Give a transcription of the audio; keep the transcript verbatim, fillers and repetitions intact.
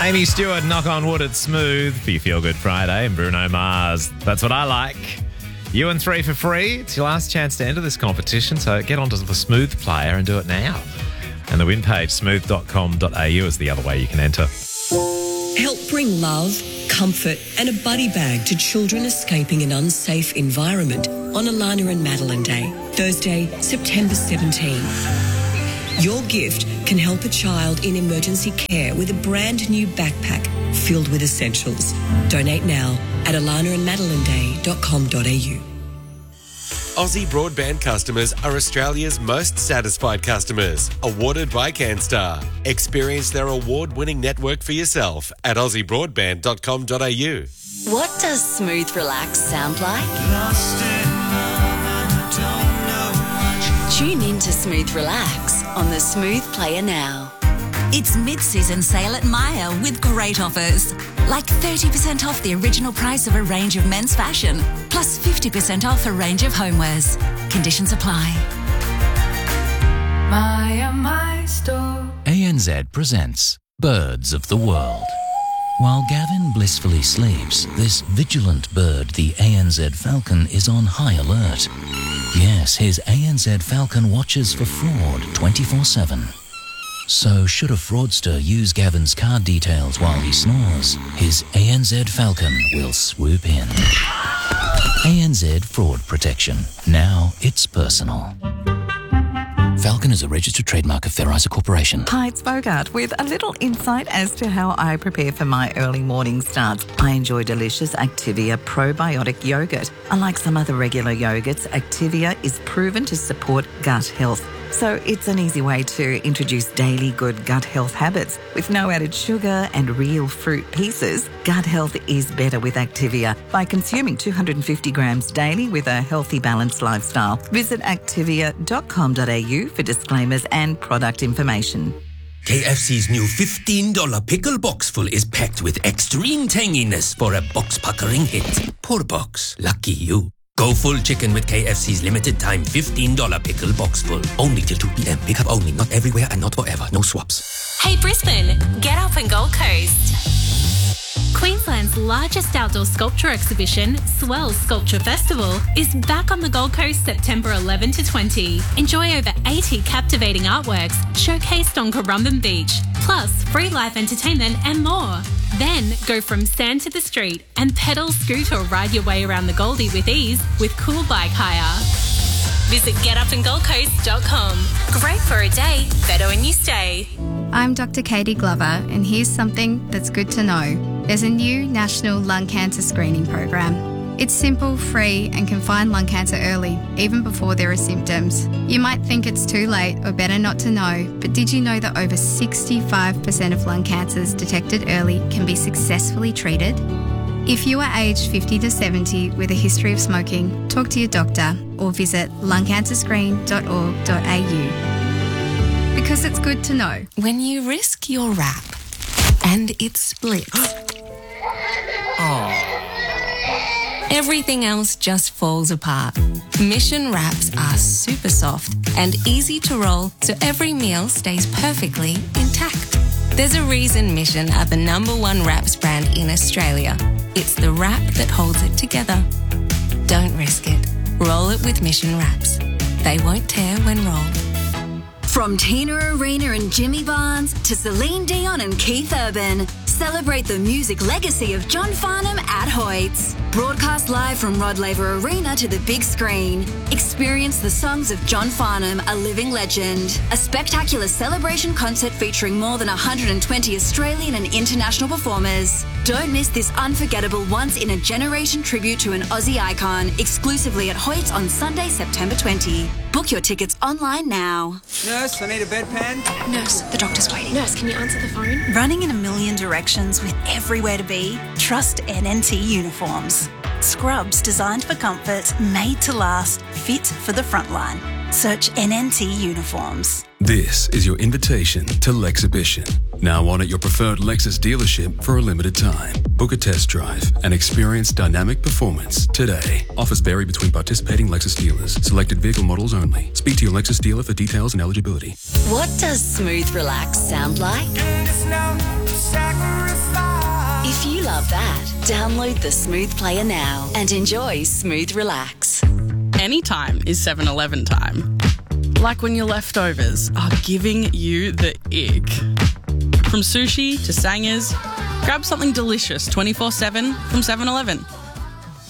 Amy Stewart, Knock on Wood, it's Smooth for your Feel Good Friday, and Bruno Mars, That's What I Like. You and three for free. It's your last chance to enter this competition, so get onto the Smooth player and do it now. And the win page, smooth dot com dot a u, is the other way you can enter. Help bring love, comfort and a buddy bag to children escaping an unsafe environment on Alana and Madeline Day, Thursday, September seventeenth. Your gift can help a child in emergency care with a brand new backpack filled with essentials. Donate now at alana and madeline day dot com dot a u. Aussie Broadband customers are Australia's most satisfied customers, awarded by CanStar. Experience their award-winning network for yourself at aussie broadband dot com dot a u. What does Smooth Relax sound like? Tune in to Smooth Relax on the Smooth Player now. It's mid-season sale at Myer with great offers. Like thirty percent off the original price of a range of men's fashion, plus fifty percent off a range of homewares. Conditions apply. Myer, my store. A N Z presents Birds of the World. While Gavin blissfully sleeps, this vigilant bird, the A N Z falcon, is on high alert. Yes, his A N Z falcon watches for fraud twenty-four seven. So should a fraudster use Gavin's card details while he snores, his A N Z falcon will swoop in. A N Z Fraud Protection. Now it's personal. Falcon is a registered trademark of Ferrisa Corporation. Hi, it's Bogart with a little insight as to how I prepare for my early morning starts. I enjoy delicious Activia probiotic yogurt. Unlike some other regular yogurts, Activia is proven to support gut health. So it's an easy way to introduce daily good gut health habits. With no added sugar and real fruit pieces, gut health is better with Activia by consuming two hundred fifty grams daily with a healthy, balanced lifestyle. Visit activia dot com dot a u for disclaimers and product information. K F C's new fifteen dollars pickle box full is packed with extreme tanginess for a box-puckering hit. Poor box. Lucky you. Go full chicken with K F C's limited time fifteen dollars pickle box full. Only till two p.m. Pick up only. Not everywhere and not forever. No swaps. Hey Brisbane, get up and Gold Coast. Queensland's largest outdoor sculpture exhibition, Swells Sculpture Festival, is back on the Gold Coast September eleventh to twentieth. Enjoy over eighty captivating artworks showcased on Currumbin Beach, plus free live entertainment and more. Then go from sand to the street and pedal, scoot or ride your way around the Goldie with ease with Cool Bike Hire. Visit get up and gold coast dot com. Great for a day, better when you stay. I'm Doctor Katie Glover, and here's something that's good to know. There's a new national lung cancer screening program. It's simple, free, and can find lung cancer early, even before there are symptoms. You might think it's too late or better not to know, but did you know that over sixty-five percent of lung cancers detected early can be successfully treated? If you are aged fifty to seventy with a history of smoking, talk to your doctor or visit lung cancer screen dot org dot a u. Because it's good to know. When you risk your wrap and it splits, everything else just falls apart. Mission wraps are super soft and easy to roll, so every meal stays perfectly intact. There's a reason Mission are the number one wraps brand in Australia. It's the wrap that holds it together. Don't risk it. Roll it with Mission wraps. They won't tear when rolled. From Tina Arena and Jimmy Barnes to Celine Dion and Keith Urban, celebrate the music legacy of John Farnham at Hoyts. Broadcast live from Rod Laver Arena to the big screen. Experience the songs of John Farnham, a living legend. A spectacular celebration concert featuring more than one hundred twenty Australian and international performers. Don't miss this unforgettable once-in-a-generation tribute to an Aussie icon, exclusively at Hoyts on Sunday, September twentieth. Book your tickets online now. Nurse, I need a bedpan. Nurse, the doctor's waiting. Nurse, can you answer the phone? Running in a million directions with everywhere to be? Trust N N T Uniforms. Scrubs designed for comfort, made to last, fit for the front line. Search N N T Uniforms. This is your invitation to Lexhibition. Now on at your preferred Lexus dealership for a limited time. Book a test drive and experience dynamic performance today. Offers vary between participating Lexus dealers. Selected vehicle models only. Speak to your Lexus dealer for details and eligibility. What does Smooth Relax sound like? If you love that, download the Smooth Player now and enjoy Smooth Relax. Anytime is seven eleven time. Like when your leftovers are giving you the ick. From sushi to sangers, grab something delicious twenty-four seven from seven eleven.